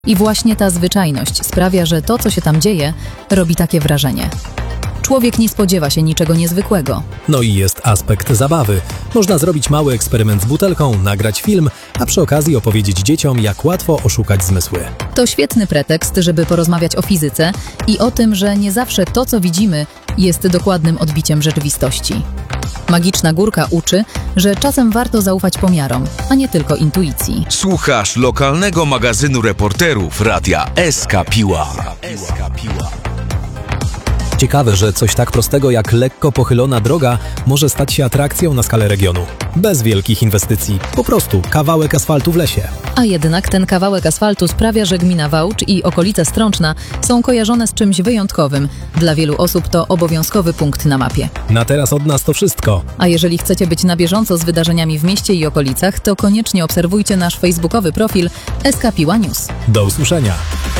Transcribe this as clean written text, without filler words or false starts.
I właśnie ta zwyczajność sprawia, że to, co się tam dzieje, robi takie wrażenie. Człowiek nie spodziewa się niczego niezwykłego. No i jest aspekt zabawy. Można zrobić mały eksperyment z butelką, nagrać film, a przy okazji opowiedzieć dzieciom, jak łatwo oszukać zmysły. To świetny pretekst, żeby porozmawiać o fizyce i o tym, że nie zawsze to, co widzimy, jest dokładnym odbiciem rzeczywistości. Magiczna górka uczy, że czasem warto zaufać pomiarom, a nie tylko intuicji. Słuchasz lokalnego magazynu reporterów Radia SK Piła. Ciekawe, że coś tak prostego jak lekko pochylona droga może stać się atrakcją na skalę regionu. Bez wielkich inwestycji, po prostu kawałek asfaltu w lesie. A jednak ten kawałek asfaltu sprawia, że gmina Wałcz i okolice Strączna są kojarzone z czymś wyjątkowym. Dla wielu osób to obowiązkowy punkt na mapie. Na teraz od nas to wszystko. A jeżeli chcecie być na bieżąco z wydarzeniami w mieście i okolicach, to koniecznie obserwujcie nasz facebookowy profil SK Piła News. Do usłyszenia.